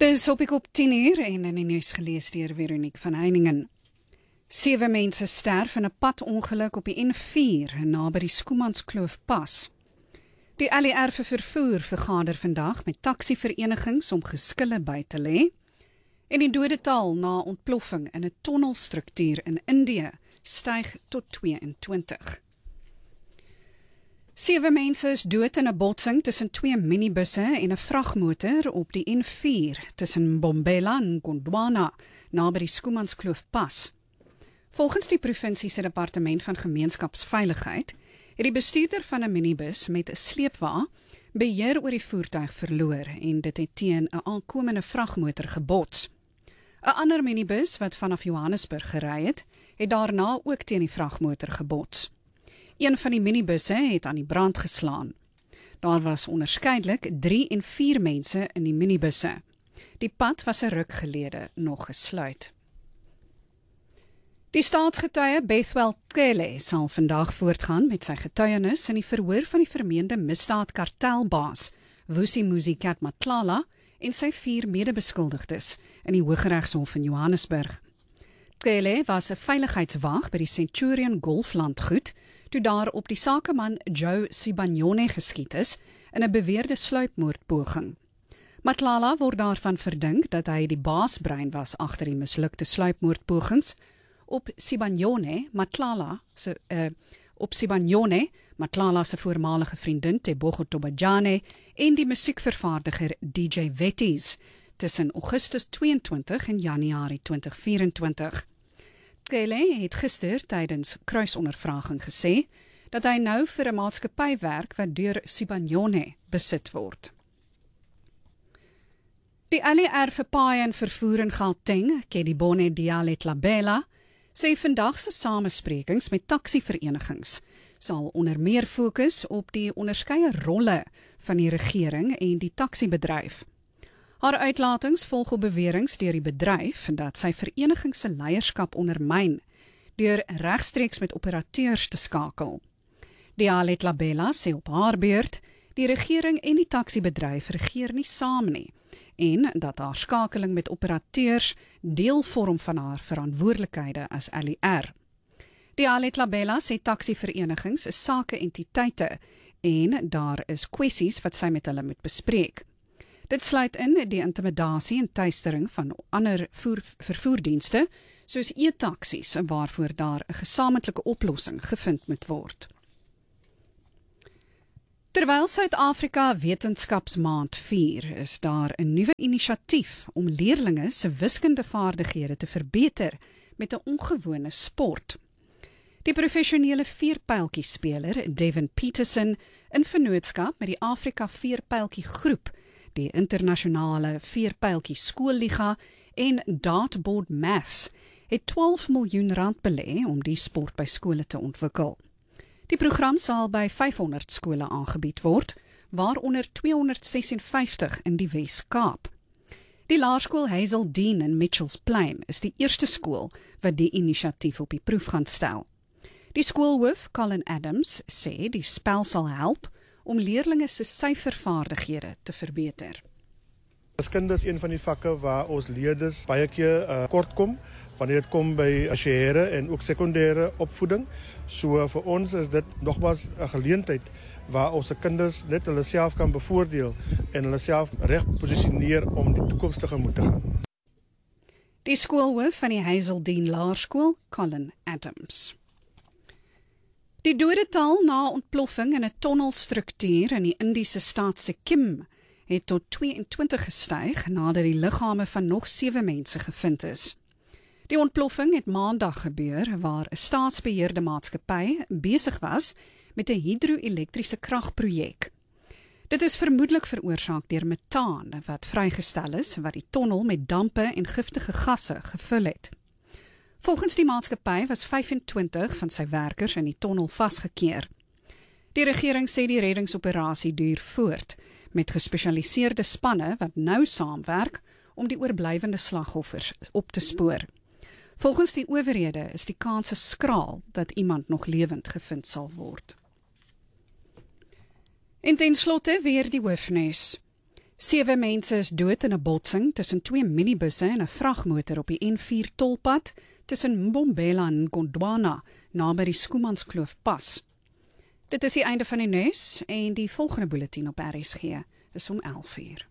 Dis op ek op 10:00 en in die nuus gelees deur Veronique van Heiningen. 7 mense sterf in 'n padongeluk op die N4 naby die Schoemanskloof pas. Die ALR vir vervoer vergader vandag met taksiverenigings om geskille by te lê. En die dodetal na ontploffing in 'n tonnelstruktuur in Indië styg tot 22. 7 mense is dood in 'n botsing tussen 2 minibusse en 'n vragmotor op die N4 tussen Mbombela en Gondwana naby die Schoemanskloof pas. Volgens die provinsie se departement van gemeenskapsveiligheid het die bestuurder van 'n minibus met 'n sleepwa beheer oor die voertuig verloor en dit het teen 'n aankomende vragmotor gebots. 'n Ander minibus wat vanaf Johannesburg gery het, het daarna ook teen die vragmotor gebots. Een van die minibusse het aan die brand geslaan. Daar was onderskeidelik 3 en 4 mense in die minibusse. Die pad was 'n ruk gelede nog gesluit. Die staatsgetuie Bethwel Cele sal vandag voortgaan met sy getuienis in die verhoor van die vermeende misdaadkartelbaas Vusimuzi Matlala en sy 4 medebeskuldigdes in die Hooggeregshof in Johannesburg. Cele was 'n veiligheidswag by die Centurion Golflandgoed toe daar op die sakeman Joe Sibanyone geskiet is in 'n beweerde sluipmoordpoging. Matlala word daarvan verdink dat hy die baasbrein was agter die mislukte sluipmoordpogings op Sibanyone, Matlala se voormalige vriendin Tebogo Tobajane en die musiekvervaardiger DJ Wetties tussen Augustus 22 en Januarie 2024. Cele het gister tydens kruisondervraging gesê dat hy nou vir 'n maatskappy werk wat deur Sibanyone besit word. Die ALR vir paai en vervoer in Gauteng, Kedibone Dialet-Labella, sê vandag se samesprekings met taksiverenigings sal onder meer fokus op die onderskeie rolle van die regering en die taksibedryf. Haar uitlatings volg op beweringe deur die bedryf dat sy vereniging se leierskap ondermyn deur regstreeks met operateurs te skakel. Dialet-Labella sê op haar beurt die regering en die taksibedryf regeer nie saam nie en dat haar skakeling met operateurs deel vorm van haar verantwoordelikhede as ALR. Dialet-Labella sê taksiverenigings is sake-entiteite en daar is kwessies wat sy met hulle moet bespreek. Dit sluit in die intimidasie en teistering van ander vervoerdienste, soos e-taksies, waarvoor daar 'n gesamentlike oplossing gevind moet word. Terwyl Suid-Afrika Wetenskapsmaand vier, is daar 'n nuwe inisiatief om leerlinge se wiskundevaardighede te verbeter met 'n ongewone sport. Die professionele veerpyltjiespeler Devin Peterson in vennootskap met die Afrika Veerpyltjie Groep, die internasionale veerpyltjie skoolliga en Dartboard Maths het 12 miljoen rand belê om die sport by skole te ontwikkel. Die program sal by 500 skole aangebied word, waaronder 256 in die Wes-Kaap. Die laerskool Hazeldean in Mitchells Plain is die eerste skool wat die inisiatief op die proef gaan stel. Die skoolhoof, Colin Adams, sê die spel sal help om leerlinge se syfervaardighede te verbeter. Wiskunde is een van die vakke waar ons leerders baie keer kort kom, wanneer dit kom by tersiêre en ook sekondêre opvoeding. So vir ons is dit nogmaals 'n geleentheid waar ons se kinders net hulle self kan bevoordeel en hulle self reg posisioneer om die toekoms tegemoet te gaan. Die skoolhoof van die Hazeldean Laerskool, Colin Adams. Die dodetal na ontploffing in 'n tonnelstruktuur in die Indiese staat Sikkim het tot 22 gestyg nadat die liggame van nog 7 mense gevind is. Die ontploffing het maandag gebeur waar 'n staatsbeheerde maatskappy besig was met 'n hidro-elektriese kragprojek. Dit is vermoedelik veroorsaak deur metaan wat vrygestel is wat die tonnel met dampe en giftige gasse gevul het. Volgens die maatskappy was 25 van sy werkers in die tonnel vasgekeer. Die regering sê die reddingsoperasie duur voort met gespesialiseerde spanne wat nou saamwerk om die oorblywende slagoffers op te spoor. Volgens die owerhede is die kanse skraal dat iemand nog lewend gevind sal word. En ten slotte weer die hoofnuus. 7 mense is dood in 'n botsing tussen 2 minibusse en 'n vragmotor op die N4 tolpad tussen Mbombela en Gondwana, naby die Schoemanskloof pas. Dit is die einde van die nuus en die volgende bulletin op RSG is om 11:00.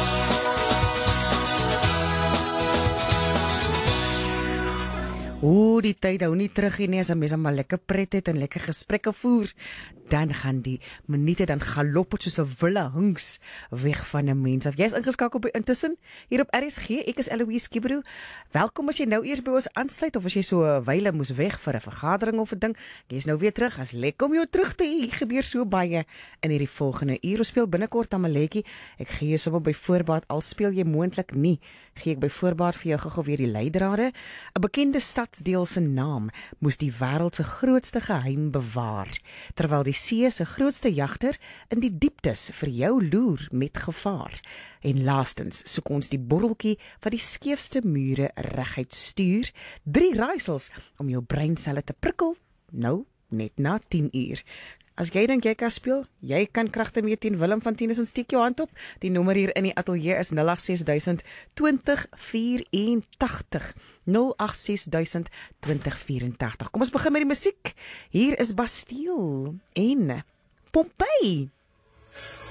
Die tyd hou nie terug nie, as 'n mens maar lekker pret het en lekker gesprekke voer, dan gaan die minute dan galop het soos 'n wille hunks weg van 'n mens af. Jy is ingeskakel by Intussen hier op RSG. Ek is Eloise Kibero. Welkom as jy nou eers by ons aansluit of as jy so 'n wyle moes weg vir 'n vergadering of 'n ding. Jy is nou weer terug. As lekker om jou terug te hê. Gebeur so baie in hierdie volgende uur. Ons speel binnekort aan 'n letjie. Ek gee jou sommer by voorbaat, al speel jy moontlik nie, gee ek by voorbaat vir jou gou weer die leidrade. 'n Bekende stadsdeel se naam moes die wêreld se grootste geheim bewaar, terwyl die see se grootste jagter in die dieptes vir jou loer met gevaar. En laastens soek ons die borreltjie wat die skeefste mure reguit stuur. 3 raaisels om jou breinselle te prikkel, nou net na 10 uur. As jy dink jy kan speel, jy kan kragte mee teen Willem van Tienus en steek jou hand op. Die nommer hier in die ateljee is 086 20 84. 086 20 84. Kom ons begin met die musiek. Hier is Bastille en Pompeii.